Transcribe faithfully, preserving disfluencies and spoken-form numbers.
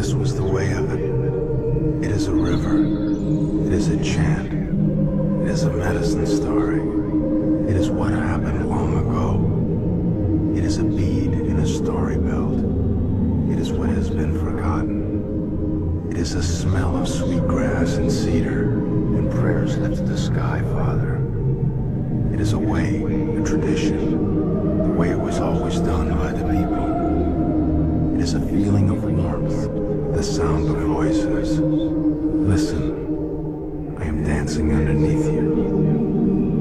This was the way of it. It is a river. It is a chant. It is a medicine story. It is what happened long ago. It is a bead in a story belt. It is what has been forgotten. It is a smell of sweet grass and cedar and prayers lifted to the sky, Father.